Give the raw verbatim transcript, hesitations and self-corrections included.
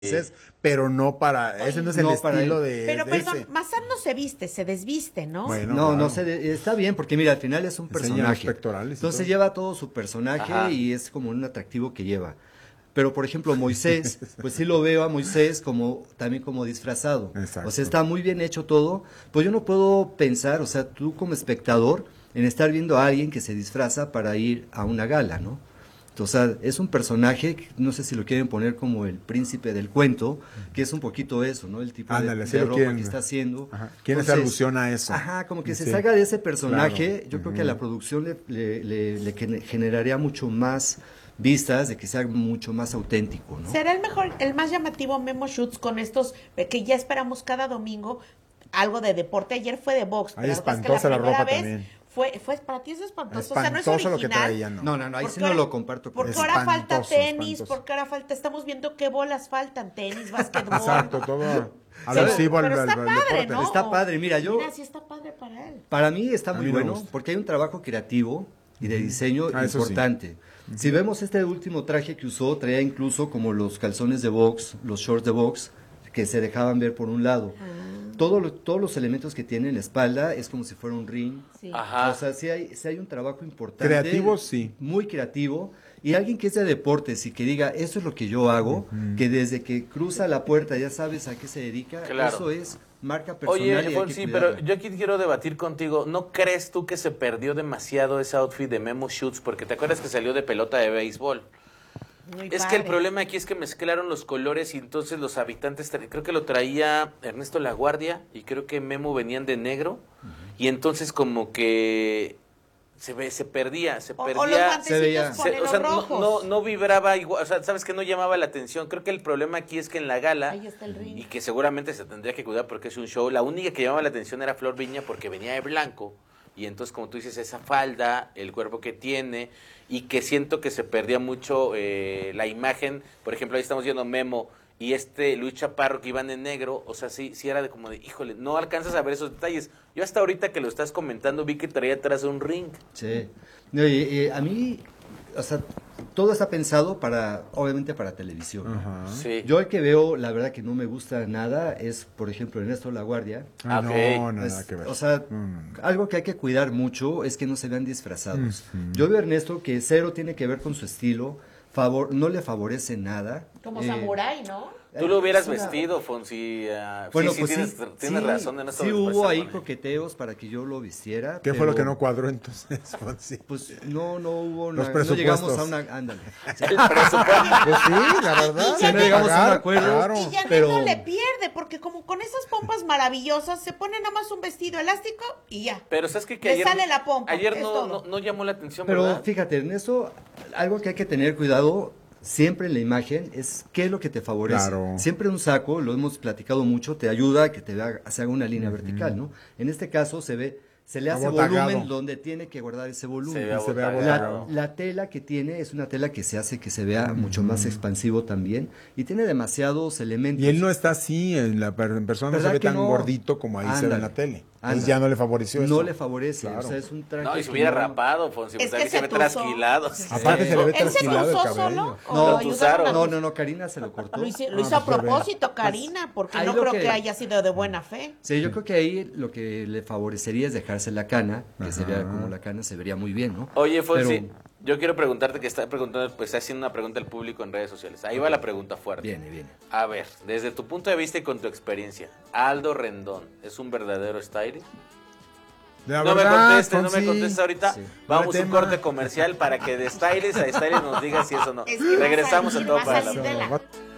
es, pero no para, ese no es el No, estilo para de, Pero de perdón, ese. Massad no se viste, se desviste, ¿no? Bueno, no, claro. no se de- está bien, porque mira, al final es un Enseña personaje. los pectorales y Entonces todo. lleva todo su personaje Ajá. y es como un atractivo que lleva. Pero por ejemplo, Moisés, pues sí lo veo a Moisés como también como disfrazado. Exacto. O sea, está muy bien hecho todo. Pues yo no puedo pensar, o sea, tú como espectador, en estar viendo a alguien que se disfraza para ir a una gala, ¿no? O sea, es un personaje, que no sé si lo quieren poner como el príncipe del cuento, que es un poquito eso, ¿no? El tipo Ándale, de, sí de lo ropa quieren. que está haciendo. Ajá. Quieren hacer alusión a eso. Ajá, como que se Sí. salga de ese personaje, Claro. yo creo que a Ujú. la producción le, le- le- le gen- generaría mucho más vistas, de que sea mucho más auténtico, ¿no? ¿Será el mejor, el más llamativo Memo Shoots con estos eh, que ya esperamos cada domingo? Algo de deporte. Ayer fue de box. Ay, pero lo que pasa es que espantosa la primera ropa vez también. Fue, fue, para ti es espantoso. O sea, no es Espantoso original. lo que traían, ¿no? No, no, no, ahí Porque sí no ahora- lo comparto. con Porque eso. ahora falta Espantoso, tenis, espantoso. porque ahora falta, estamos viendo qué bolas faltan, tenis, básquetbol. Exacto, todo ¿Sabes? alusivo al, Pero al- está al padre, deporte. ¿no? Está padre, mira, yo- Mira, sí está padre para él. Para mí está A muy mí me bueno, gusta. porque hay un trabajo creativo y de diseño Ah, eso sí. importante. Si vemos este último traje que usó, traía incluso como los calzones de box, los shorts de box, que se dejaban ver por un lado. Todo lo- todos los elementos que tiene en la espalda es como si fuera un ring. Sí. Ajá. O sea, sí hay, sí hay un trabajo importante. Creativo, sí. Muy creativo. Y alguien que es de deportes y que diga, eso es lo que yo hago, que desde que cruza la puerta ya sabes a qué se dedica, Claro. eso es marca personal. Oye, y hay que Fonsi, pero cuidarla. yo aquí quiero debatir contigo. ¿No crees tú que se perdió demasiado ese outfit de Memo Shoots? Porque te acuerdas que salió de pelota de béisbol. Muy Es que el padre. problema aquí es que mezclaron los colores y entonces los habitantes, tra- creo que lo traía Ernesto Laguardia y creo que Memo venían de negro y entonces como que se ve, se perdía, se O, perdía. o los guantecitos se veía. con Se- los o sea, no, rojos. no, no vibraba igual, o sea, sabes que no llamaba la atención. Creo que el problema aquí es que en la gala, Ahí está el ring. y que seguramente se tendría que cuidar porque es un show, la única que llamaba la atención era Flor Viña porque venía de blanco, y entonces como tú dices, esa falda, el cuerpo que tiene, y que siento que se perdía mucho eh, la imagen. Por ejemplo, ahí estamos viendo Memo y este Luis Chaparro que iban en negro, o sea, sí, sí era de como de, híjole, no alcanzas a ver esos detalles. Yo hasta ahorita que lo estás comentando vi que traía atrás un ring. Sí. No, y- y a mí, o sea, todo está pensado para, obviamente para televisión. ¿no? Ajá. Sí. Yo el que veo, la verdad que no me gusta nada, es, por ejemplo, Ernesto Laguardia. Ah, Ok. no, no, Es- nada que ver. O sea, No, no, no. algo que hay que cuidar mucho es que no se vean disfrazados. Ujú. Yo veo a Ernesto que cero tiene que ver con su estilo, favor, no le favorece nada. Como Eh, samurái, ¿no? Tú lo hubieras es una- vestido, Fonsi. ah, sí, Bueno, sí, pues tienes, sí, tienes sí, razón. De no sí estar hubo dispuesta ahí con él. coqueteos para que yo lo vistiera. ¿Qué fue lo pero, que no cuadró entonces, Fonsi? Pues no, no hubo Los una- no llegamos presupuestos. a una, ándale. El presupuesto. Pues sí, la verdad. ya hay no que llegamos a un pagar, acuerdo. claro. Y Janet pero- no le pierde, porque como con esas pompas maravillosas, se pone nada más un vestido elástico y ya. Pero sabes que, que Le ayer, sale la pompa, ayer es no, todo. no, no llamó la atención, Pero ¿verdad? fíjate, en eso, algo que hay que tener cuidado siempre en la imagen es qué es lo que te favorece. Claro. Siempre un saco, lo hemos platicado mucho, te ayuda a que te vea- se haga una línea vertical, ¿no? En este caso se ve, se le hace Abotagado. volumen donde tiene que guardar ese volumen. Se ve Y se ve abotagado. abotagado. La, la tela que tiene es una tela que se hace que se vea mucho más expansivo también y tiene demasiados elementos. Y él no está así, en la per- en persona no se ¿Verdad ve que tan no? gordito como ahí se ve en Ándale, la tele. ándale. Entonces ya no le favoreció eso. No le favorece, Claro. o sea, es un traje No, y se que hubiera no- rapado, Fonsi, Es porque que a mí se se ve tusó. trasquilado. Aparte se le ve ¿Él se trasquilado el cruzó cabello. solo? ¿O No, lo tuzaron. ayudaron? No, no, no, Karina se lo cortó. Lo hizo, lo Ah, hizo a pues, ya ven. propósito, Karina, porque ahí no lo creo que- que haya sido de buena fe. Sí, yo creo que ahí lo que le favorecería es dejarse la cana, que se Ajá. vea como la cana, se vería muy bien, ¿no? Oye, Fonsi, Pero- yo quiero preguntarte que está preguntando, pues está haciendo una pregunta al público en redes sociales. Ahí va la pregunta fuerte. Viene, viene. A ver, desde tu punto de vista y con tu experiencia, ¿Aldo Rendón es un verdadero stylist? La No me verdad, contestes, no me Fonsi. contestes ahorita. Sí. Vamos No a hay un tema. corte comercial para que de stylist a stylist nos diga si eso o no. Es que va a Regresamos salir, a todo va a para salir la de la- Va-